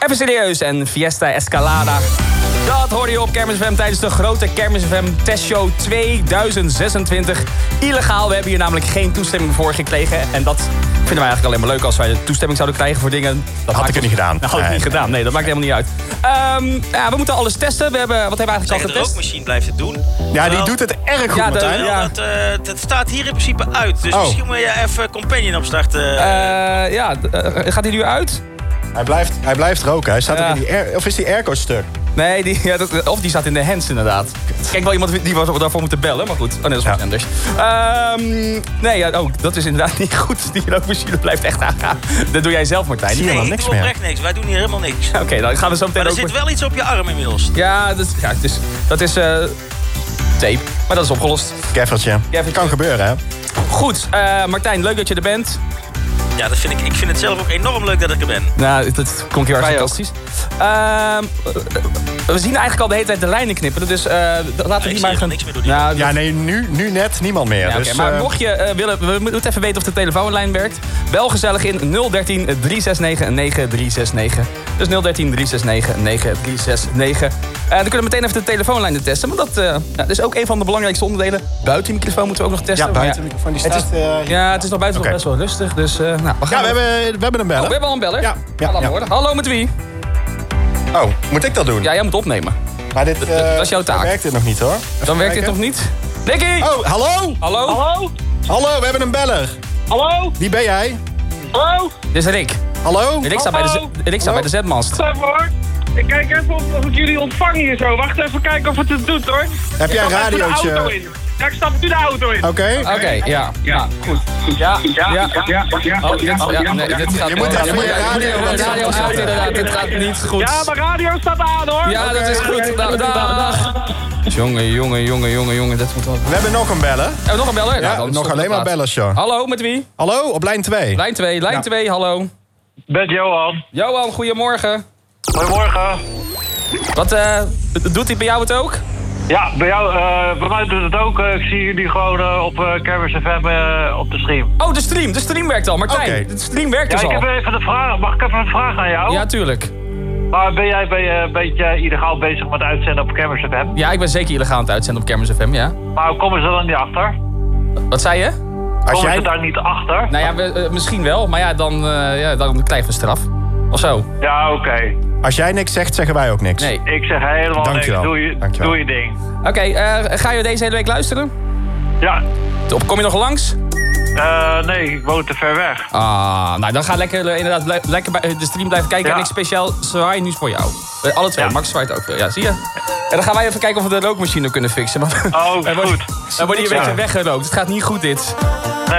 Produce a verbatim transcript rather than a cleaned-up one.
Even serieus en Fiesta Escalada. Dat hoorde je op Kermis F M tijdens de grote Kermis F M testshow tweeduizend zesentwintig. Illegaal, we hebben hier namelijk geen toestemming voor gekregen. En dat vinden wij eigenlijk alleen maar leuk als wij de toestemming zouden krijgen voor dingen. Dat had ik er niet gedaan. Dat had ik niet gedaan, nee, dat maakt helemaal niet uit. Um, ja, we moeten alles testen. We hebben, wat hebben we eigenlijk al getest? De rookmachine blijft het doen. Ja, die Wel, doet het erg goed, ja, de, Martijn. wel, ja. dat, uh, dat staat hier in principe uit. Dus oh. misschien moet je even Companion opstarten. Uh, ja, uh, gaat hij nu uit? Hij blijft, hij blijft roken. Hij staat Ja. ook in die air, of is die airco stuk? Nee, die, ja, dat, of die staat in de hands inderdaad. Kijk, wel iemand die we daarvoor moeten bellen, maar goed. Oh nee, dat is wat Ja. anders. Um, nee, ja, oh, dat is inderdaad niet goed. Die rookmachine blijft echt aangaan. Dat doe jij zelf, Martijn. Zie je nee, wel ik niks doe meer. oprecht niks. Wij doen hier helemaal niks. Oké, okay, dan gaan we zo meteen Maar er ook... zit wel iets op je arm inmiddels. Ja, dat, ja het is, dat is uh, tape. Maar dat is opgelost. Keffertje. Keffertje. Kan gebeuren, hè? Goed, uh, Martijn, leuk dat je er bent. Ja, dat vind ik, ik vind het zelf ook enorm leuk dat ik er ben. Nou, dat klonk heel erg fantastisch. Uh, we zien eigenlijk al de hele tijd de lijnen knipperen, dus uh, laten we Ja, die ik maar zie gaan... niks meer door die nou, Ja, nee, nu, nu net niemand meer. Ja, dus, okay, maar uh, mocht je uh, willen, we moeten even weten of de telefoonlijn werkt. Bel gezellig in nul dertien drie zes negen negen drie zes negen. Dus nul dertien drie zes negen negen drie zes negen. Uh, dan kunnen we meteen even de telefoonlijnen testen. Want dat, uh, ja, dat is ook een van de belangrijkste onderdelen. Buiten de microfoon moeten we ook nog testen. ja, buiten de microfoon die staat... Het is, uh, ja, het is nog buiten okay. nog best wel rustig. Dus, uh, nou, we gaan ja, we hebben, we hebben een beller. Oh, we hebben al een beller? Ja, ja, Hallo, ja. Hallo, met wie? Oh, moet ik dat doen? Ja, jij moet opnemen. Maar dit, uh, dat is jouw taak. Dan werkt dit nog niet, hoor. Even Dan werkt dit kijken. nog niet. Nicky! Oh, hallo? Hallo? Hallo? Hallo, we hebben een beller. Hallo? Wie ben jij? Hallo? Dit is Rick. Hallo? Rick staat bij de, Hallo? z- Rick staat bij de zetmast. Wacht even hoor. Ik kijk even of, of ik jullie ontvang hier zo. Wacht even kijken of het het doet hoor. Heb jij Ik een stap even de radiootje? auto in. Ja, ik stap nu de auto in. Oké. Oké, okay, ja. Ja, goed. Ja, ja, ja. Oh, dit, ja, nee, dit gaat... Je moet even je radio- de radio uit, inderdaad. Dit gaat niet goed. Ja, mijn radio staat aan hoor. Ja, dat is goed. Nou, dag. Jongen, jongen, jongen, jongen, jongen. Dat moet wel... We hebben nog een beller. Hebben we nog een beller? Ja, Nou, dan nog stop alleen het maar laat. bellers, joh. Hallo, met wie? Hallo, op lijn twee. Lijn twee, lijn Ja. twee, hallo. Met Johan. Johan, goedemorgen. Goedemorgen. Wat, eh, doet hij bij jou het ook? Ja, bij jou, uh, bij mij doet het ook. Uh, ik zie jullie gewoon uh, op uh, Kermis F M uh, op de stream. Oh, de stream. De stream werkt al. Martijn, Oké. de stream werkt Ja, dus ik al. heb even de vraag. Mag ik even een vraag aan jou? Ja, tuurlijk. Maar ben jij ben je een beetje illegaal bezig met uitzenden op Kermis F M? Ja, ik ben zeker illegaal aan het uitzenden op Kermis F M, ja. Maar hoe komen ze dan niet achter? Wat zei je? Als Komen jij... ze daar niet achter? Nou ja, we, uh, misschien wel. Maar ja, dan, uh, ja, dan krijgen we straf. Of zo. Ja, oké. Okay. Als jij niks zegt, zeggen wij ook niks. Nee. Ik zeg helemaal Dankjewel. niks. Doe je, Dankjewel. doe je ding. Oké, okay, uh, ga je deze hele week luisteren? Ja. Top, kom je nog langs? Uh, nee, ik woon te ver weg. Ah, nou dan ga lekker uh, inderdaad blij, lekker bij de stream blijven kijken. Ja. En ik speciaal zwaai nu voor jou. Uh, alle twee, Ja. Max zwaait ook veel. Ja, zie je? En dan gaan wij even kijken of we de rookmachine kunnen fixen. Oh, wij worden, goed. wij worden hier een Ja. beetje weggerookt. Het gaat niet goed dit.